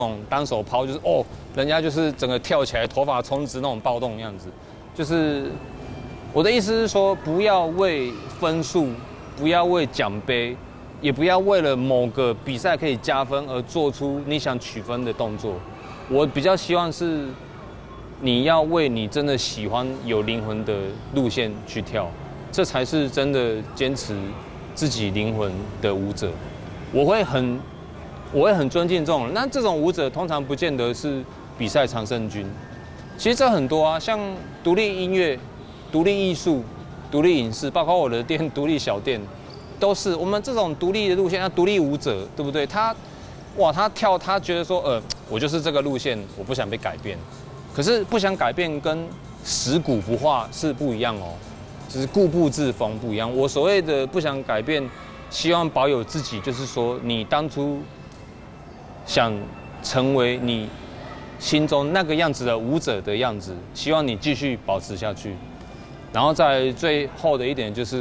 那种单手抛，就是哦，人家就是整个跳起来，头发冲直那种暴动的样子。就是我的意思是说，不要为分数，不要为奖杯，也不要为了某个比赛可以加分而做出你想取分的动作。我比较希望是，你要为你真的喜欢有灵魂的路线去跳，这才是真的坚持自己灵魂的舞者。我会很尊敬这种人。那这种舞者通常不见得是比赛常胜军。其实这很多啊，像独立音乐、独立艺术、独立影视，包括我的店独立小店，都是我们这种独立的路线。那独立舞者，对不对？他跳，他觉得说，我就是这个路线，我不想被改变。可是不想改变跟食古不化是不一样哦，就是固步自封不一样。我所谓的不想改变，希望保有自己，就是说你当初想成为你心中那个样子的舞者的样子，希望你继续保持下去。然后在最后的一点就是，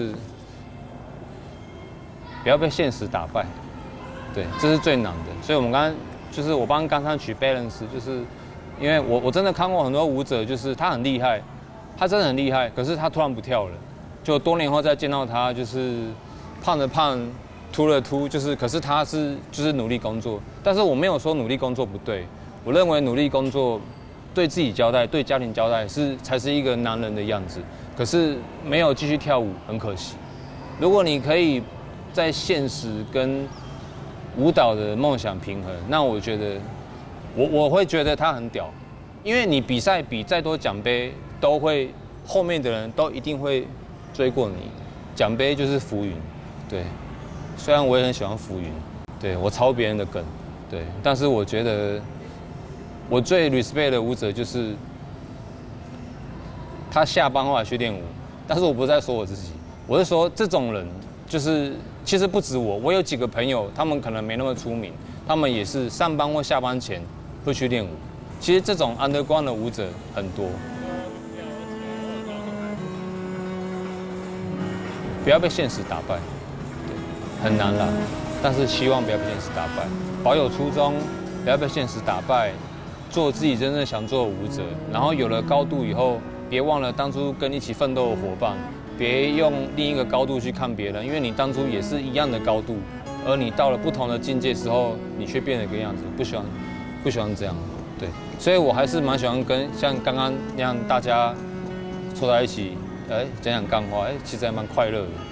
不要被现实打败，对，这是最难的。所以我们我帮刚刚取 balance， 就是因为我真的看过很多舞者，就是他很厉害，他真的很厉害，可是他突然不跳了，就多年后再见到他，就是胖的胖，秃的秃，可是他就是努力工作。但是我没有说努力工作不对。我认为努力工作，对自己交代，对家庭交代才是一个男人的样子。可是没有继续跳舞，很可惜。如果你可以在现实跟舞蹈的梦想平衡，那我觉得我会觉得他很屌，因为你比赛比再多奖杯，都会后面的人都一定会追过你。奖杯就是浮云，对。虽然我也很喜欢浮云，对，我抄别人的梗，对，但是我觉得。我最 respect 的舞者就是他下班后来去练舞，但是我不是在说我自己，我是说这种人就是其实不止我有几个朋友，他们可能没那么出名，他们也是上班或下班前会去练舞。其实这种 underground 的舞者很多，不要被现实打败，对，很难啦，但是希望不要被现实打败，保有初衷，不要被现实打败。做自己真正想做的舞者，然后有了高度以后，别忘了当初跟一起奋斗的伙伴，别用另一个高度去看别人，因为你当初也是一样的高度，而你到了不同的境界之后，你却变了一个样子，不喜欢这样，对，所以我还是蛮喜欢跟像刚刚那样大家凑在一起，讲讲干话，其实还蛮快乐的。